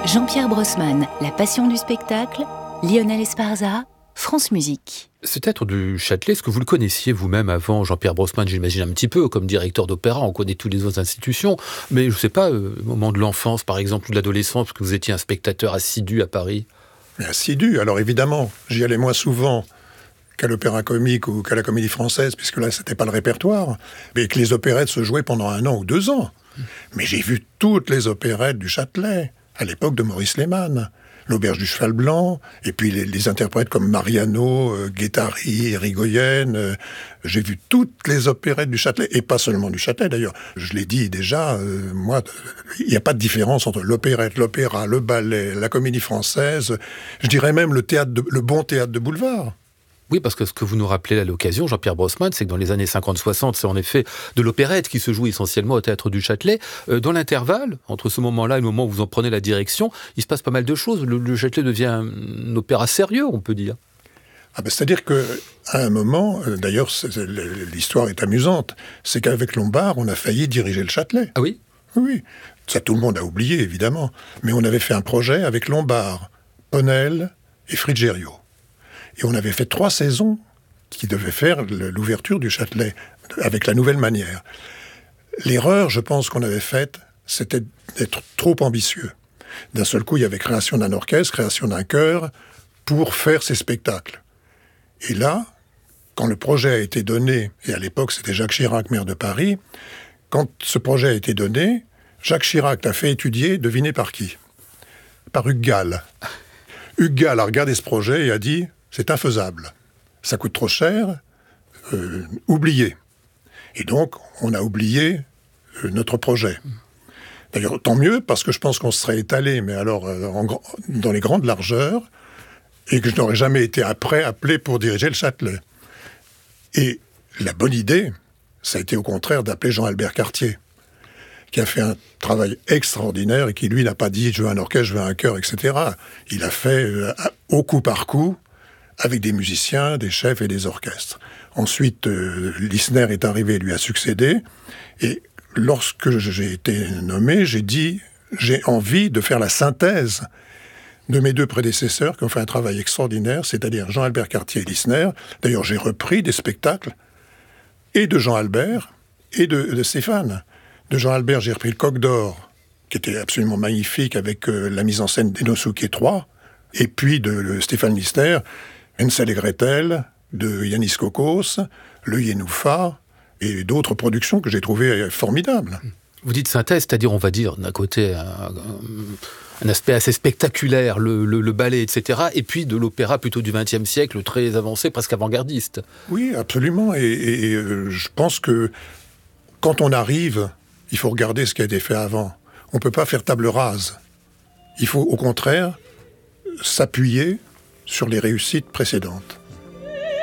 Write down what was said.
Jean-Pierre Brossman, La passion du spectacle, Lionel Esparza, France Musique. Ce théâtre du Châtelet, est-ce que vous le connaissiez vous-même avant Jean-Pierre Brossman, j'imagine un petit peu, comme directeur d'opéra, on connaît toutes les autres institutions, mais je ne sais pas, au moment de l'enfance par exemple, ou de l'adolescence, parce que vous étiez un spectateur assidu à Paris. Mais assidu, alors évidemment, j'y allais moins souvent qu'à l'opéra comique ou qu'à la Comédie Française, puisque là, c'était pas le répertoire, mais que les opérettes se jouaient pendant 1 an ou 2 ans. Mais j'ai vu toutes les opérettes du Châtelet, à l'époque de Maurice Lehmann. L'Auberge du Cheval Blanc, et puis les interprètes comme Mariano, Guettari, Irigoyen. J'ai vu toutes les opérettes du Châtelet, et pas seulement du Châtelet d'ailleurs. Je l'ai dit déjà, moi, il n'y a pas de différence entre l'opérette, l'opéra, le ballet, la comédie française, je dirais même le bon théâtre de boulevard. Oui, parce que ce que vous nous rappelez à l'occasion, Jean-Pierre Brossman, c'est que dans les années 50-60, c'est en effet de l'opérette qui se joue essentiellement au théâtre du Châtelet. Dans l'intervalle, entre ce moment-là et le moment où vous en prenez la direction, il se passe pas mal de choses. Le Châtelet devient un opéra sérieux, on peut dire. C'est-à-dire qu'à un moment, d'ailleurs l'histoire est amusante, c'est qu'avec Lombard, on a failli diriger le Châtelet. Ah oui ? Oui, ça tout le monde a oublié évidemment. Mais on avait fait un projet avec Lombard, Ponel et Frigerio. Et on avait fait 3 saisons qui devaient faire l'ouverture du Châtelet, avec la nouvelle manière. L'erreur, je pense, qu'on avait faite, c'était d'être trop ambitieux. D'un seul coup, il y avait création d'un orchestre, création d'un chœur, pour faire ces spectacles. Et là, quand le projet a été donné, et à l'époque c'était Jacques Chirac, maire de Paris, quand ce projet a été donné, Jacques Chirac l'a fait étudier, devinez par qui ? Par Hugues Gall. Hugues Gall a regardé ce projet et a dit... c'est infaisable. Ça coûte trop cher, oubliez. Et donc, on a oublié notre projet. D'ailleurs, tant mieux, parce que je pense qu'on se serait étalé, mais alors dans les grandes largeurs, et que je n'aurais jamais été après appelé pour diriger le Châtelet. Et la bonne idée, ça a été au contraire d'appeler Jean-Albert Cartier, qui a fait un travail extraordinaire et qui, lui, n'a pas dit « je veux un orchestre, je veux un chœur, etc. » Il a fait au coup par coup, avec des musiciens, des chefs et des orchestres. Ensuite, Lissner est arrivé, lui a succédé, et lorsque j'ai été nommé, j'ai dit « j'ai envie de faire la synthèse de mes 2 prédécesseurs qui ont fait un travail extraordinaire, c'est-à-dire Jean-Albert Cartier et Lissner. » D'ailleurs, j'ai repris des spectacles, et de Jean-Albert, et de Stéphane. De Jean-Albert, j'ai repris le Coq d'Or, qui était absolument magnifique, avec la mise en scène d'Inosuke 3, et puis de Stéphane Lissner, Hansel et Gretel, de Yanis Kokos, Le Yenoufa, et d'autres productions que j'ai trouvées formidables. Vous dites synthèse, c'est-à-dire, on va dire, d'un côté, un aspect assez spectaculaire, le ballet, etc., et puis de l'opéra plutôt du XXe siècle, très avancé, presque avant-gardiste. Oui, absolument, et je pense que quand on arrive, il faut regarder ce qui a été fait avant. On ne peut pas faire table rase. Il faut, au contraire, s'appuyer sur les réussites précédentes.